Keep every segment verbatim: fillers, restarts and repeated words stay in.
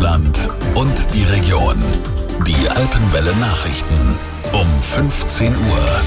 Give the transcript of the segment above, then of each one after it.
Deutschland und die Region. Die Alpenwelle Nachrichten um fünfzehn Uhr.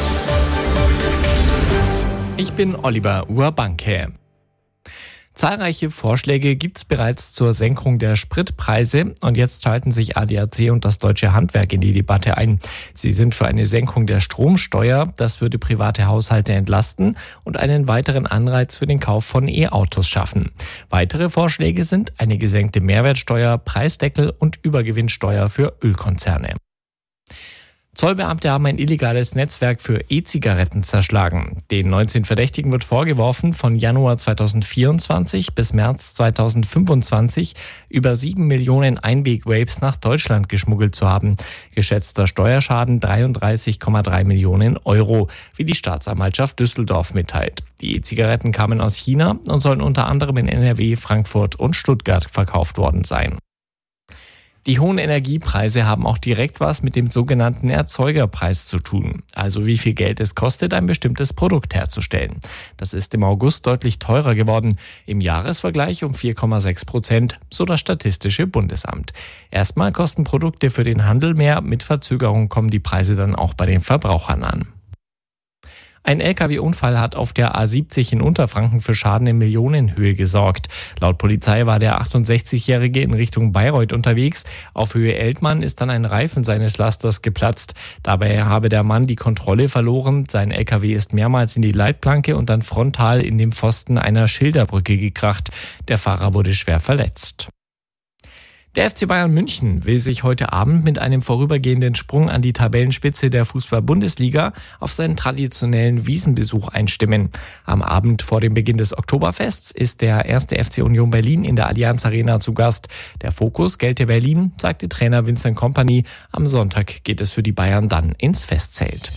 Ich bin Oliver Urbanke. Zahlreiche Vorschläge gibt es bereits zur Senkung der Spritpreise und jetzt schalten sich A D A C und das Deutsche Handwerk in die Debatte ein. Sie sind für eine Senkung der Stromsteuer, das würde private Haushalte entlasten und einen weiteren Anreiz für den Kauf von E-Autos schaffen. Weitere Vorschläge sind eine gesenkte Mehrwertsteuer, Preisdeckel und Übergewinnsteuer für Ölkonzerne. Zollbeamte haben ein illegales Netzwerk für E-Zigaretten zerschlagen. Den neunzehn Verdächtigen wird vorgeworfen, von Januar zweitausendvierundzwanzig bis März zweitausendfünfundzwanzig über sieben Millionen Einweg-Vapes nach Deutschland geschmuggelt zu haben. Geschätzter Steuerschaden dreiunddreißig Komma drei Millionen Euro, wie die Staatsanwaltschaft Düsseldorf mitteilt. Die E-Zigaretten kamen aus China und sollen unter anderem in N R W, Frankfurt und Stuttgart verkauft worden sein. Die hohen Energiepreise haben auch direkt was mit dem sogenannten Erzeugerpreis zu tun, also wie viel Geld es kostet, ein bestimmtes Produkt herzustellen. Das ist im August deutlich teurer geworden, im Jahresvergleich um vier Komma sechs Prozent, so das Statistische Bundesamt. Erstmal kosten Produkte für den Handel mehr, mit Verzögerung kommen die Preise dann auch bei den Verbrauchern an. Ein L K W-Unfall hat auf der A siebzig in Unterfranken für Schaden in Millionenhöhe gesorgt. Laut Polizei war der achtundsechzigjährige in Richtung Bayreuth unterwegs. Auf Höhe Eltmann ist dann ein Reifen seines Lasters geplatzt. Dabei habe der Mann die Kontrolle verloren. Sein L K W ist mehrmals in die Leitplanke und dann frontal in den Pfosten einer Schilderbrücke gekracht. Der Fahrer wurde schwer verletzt. Der F C Bayern München will sich heute Abend mit einem vorübergehenden Sprung an die Tabellenspitze der Fußball-Bundesliga auf seinen traditionellen Wiesenbesuch einstimmen. Am Abend vor dem Beginn des Oktoberfests ist der erste F C Union Berlin in der Allianz Arena zu Gast. Der Fokus gelte Berlin, sagte Trainer Vincent Kompany. Am Sonntag geht es für die Bayern dann ins Festzelt.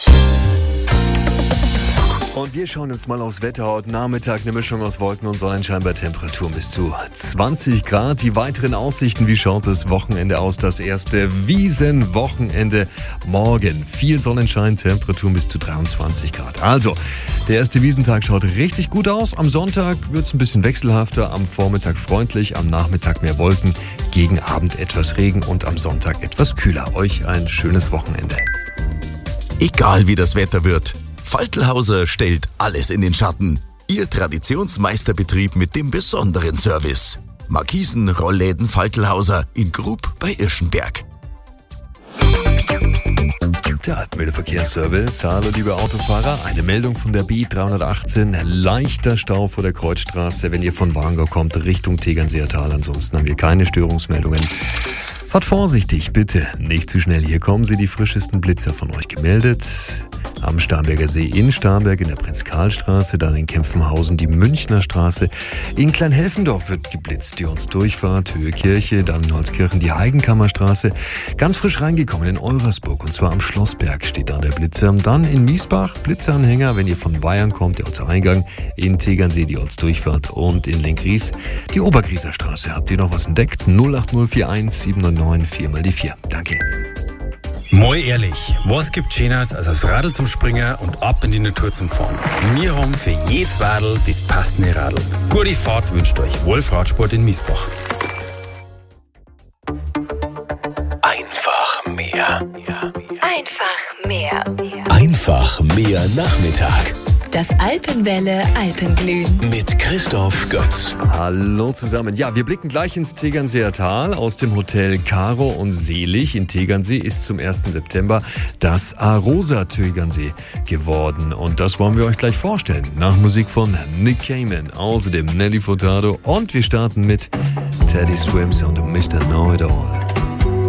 Und wir schauen jetzt mal aufs Wetter. Heute Nachmittag eine Mischung aus Wolken und Sonnenschein bei Temperaturen bis zu zwanzig Grad. Die weiteren Aussichten, wie schaut das Wochenende aus? Das erste Wiesenwochenende morgen. Viel Sonnenschein, Temperaturen bis zu dreiundzwanzig Grad. Also, der erste Wiesentag schaut richtig gut aus. Am Sonntag wird es ein bisschen wechselhafter, am Vormittag freundlich, am Nachmittag mehr Wolken, gegen Abend etwas Regen und am Sonntag etwas kühler. Euch ein schönes Wochenende. Egal wie das Wetter wird, Faltlhauser stellt alles in den Schatten. Ihr Traditionsmeisterbetrieb mit dem besonderen Service. Markisen, Rollläden Faltlhauser in Grub bei Irschenberg. Der Alpenwelle Verkehrsservice. Hallo liebe Autofahrer, eine Meldung von der B dreihundertachtzehn. Leichter Stau vor der Kreuzstraße, wenn ihr von Warngau kommt, Richtung Tegernseer Tal. Ansonsten haben wir keine Störungsmeldungen. Fahrt vorsichtig, bitte. Nicht zu schnell. Hier kommen sie, die frischesten Blitzer von euch gemeldet. Am Starnberger See in Starnberg, in der Prinz-Karl-Straße, dann in Kempfenhausen die Münchner Straße. In Kleinhelfendorf wird geblitzt, die Ortsdurchfahrt, Höhe Kirche, dann in Holzkirchen die Heigenkammerstraße. Ganz frisch reingekommen in Eurasburg, und zwar am Schlossberg steht da der Blitzer. Dann in Miesbach, Blitzeranhänger, wenn ihr von Bayern kommt, der Ortseingang. In Tegernsee die Ortsdurchfahrt und in Lenkries die Obergrieser Straße. Habt ihr noch was entdeckt? null acht null vier eins sieben neun neun vier mal die vier. Danke. Mal ehrlich, was gibt Schöneres als aufs Radl zum Springen und ab in die Natur zum Fahren? Wir haben für jedes Radl das passende Radl. Gute Fahrt wünscht euch Wolf Radsport in Miesbach. Einfach mehr. Einfach mehr. Einfach mehr Nachmittag. Das Alpenwelle Alpenglühen. Mit Christoph Götz. Hallo zusammen. Ja, wir blicken gleich ins Tegernseer Tal. Aus dem Hotel Caro und Selig in Tegernsee ist zum ersten September das Arosa Tegernsee geworden. Und das wollen wir euch gleich vorstellen. Nach Musik von Nick Cayman, außerdem Nelly Furtado. Und wir starten mit Teddy Swims und Mister Know It All.